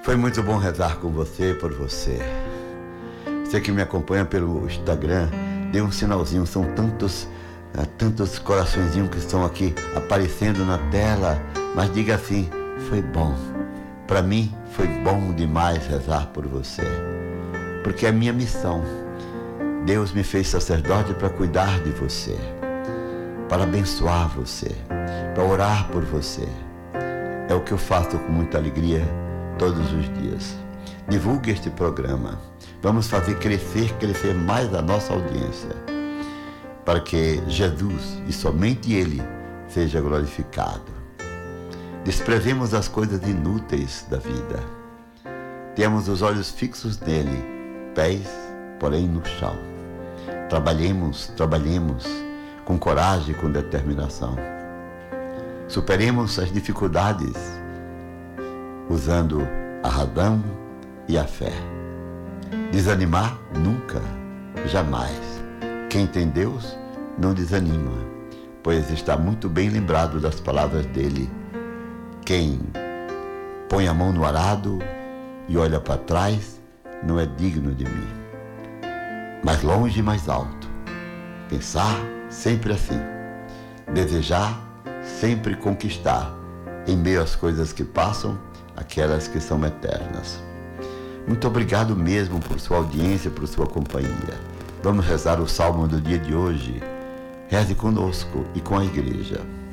Foi muito bom rezar com você, por você. Você que me acompanha pelo Instagram, dê um sinalzinho. São tantos coraçõezinhos que estão aqui aparecendo na tela. Mas diga assim, foi bom. Para mim foi bom demais rezar por você. Porque é minha missão. Deus me fez sacerdote para cuidar de você, para abençoar você, para orar por você. É o que eu faço com muita alegria todos os dias. Divulgue este programa. Vamos fazer crescer mais a nossa audiência, para que Jesus, e somente Ele, seja glorificado. Desprezemos as coisas inúteis da vida. Temos os olhos fixos nele, pés, porém, no chão. Trabalhemos com coragem e com determinação. Superemos as dificuldades usando a razão e a fé. Desanimar nunca, jamais. Quem tem Deus não desanima, pois está muito bem lembrado das palavras dele. Quem põe a mão no arado e olha para trás não é digno de mim. Mais longe e mais alto. Pensar sempre assim. Desejar sempre conquistar, em meio às coisas que passam, aquelas que são eternas. Muito obrigado mesmo por sua audiência, por sua companhia. Vamos rezar o salmo do dia de hoje. Reze conosco e com a igreja.